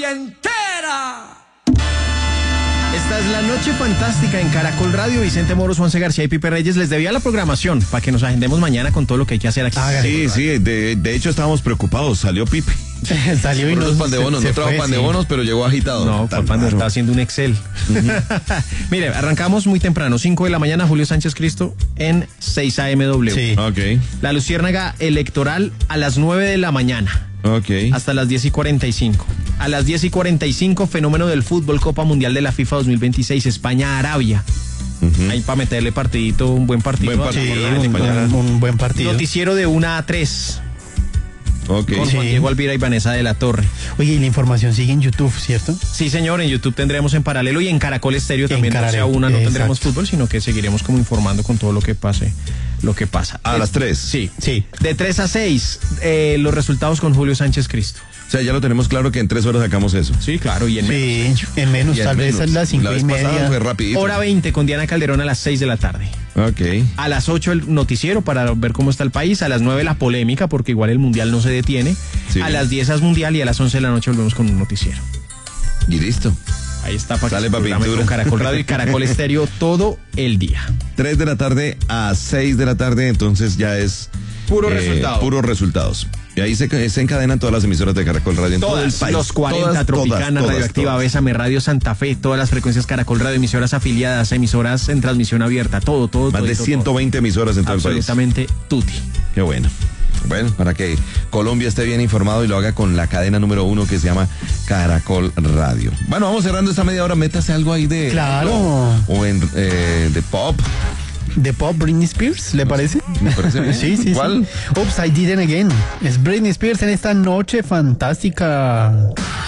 Colombia entera. Esta es la noche fantástica en Caracol Radio. Vicente Moros, Juanse García y Pipe Reyes. Les debía la programación para que nos agendemos mañana con todo lo que hay que hacer aquí. Sí, de hecho estábamos preocupados. Salió Pipe. Salió y los pan de bonos. No trajo pan de bonos, pero llegó agitado. No, por pan de estaba haciendo un Excel. Mire, arrancamos muy temprano, 5 de la mañana, Julio Sánchez Cristo en 6 AMW. Sí. Ok. La Luciérnaga Electoral a las 9 de la mañana. Ok. Hasta las 10:45. A las 10:45, fenómeno del fútbol, Copa Mundial de la FIFA 2026, España-Arabia. Ahí para meterle partidito, un buen partido. Un buen partido. Noticiero de 1 a 3. Ok. Con Juan Diego Alvira y Vanessa de la Torre. Oye, y la información sigue en YouTube, ¿cierto? Sí, señor, en YouTube tendremos en paralelo y en Caracol Estéreo también. No sea una, no tendremos fútbol, sino que seguiremos como informando con todo lo que pase, lo que pasa. A las 3. Sí. De 3 a 6, los resultados con Julio Sánchez Cristo. O sea, ya lo tenemos claro que en 3 horas sacamos eso. Sí, claro, y en menos. Sí, en menos, tal vez a las 5:30. Fue rapidito. Hora 20 con Diana Calderón a las 6 de la tarde. Ok. A las 8 el noticiero para ver cómo está el país. A las 9 la polémica, porque igual el mundial no se detiene. Sí. A las 10 es mundial y a las 11 de la noche volvemos con un noticiero. Y listo. Ahí está para Sale que se programe con Caracol Radio y Caracol Estéreo todo el día. 3 de la tarde a 6 de la tarde, entonces ya es Puro resultado. Puros resultados. Y ahí se encadenan todas las emisoras de Caracol Radio en todo el país. Los 40, Tropicana, Radioactiva, Bésame Radio, Santa Fe, todas las frecuencias Caracol Radio, emisoras afiliadas, emisoras en transmisión abierta, todo. Más de 120 emisoras en todo el país. Absolutamente tutti. Qué bueno. Bueno, para que Colombia esté bien informado y lo haga con la cadena número 1 que se llama Caracol Radio. Bueno, vamos cerrando esta media hora. Métase algo ahí de... Claro. O en de pop. ¿De pop Britney Spears, le parece? Me parece bien. Sí. ¿Cuál? Oops, I Did It Again. Es Britney Spears en esta noche fantástica.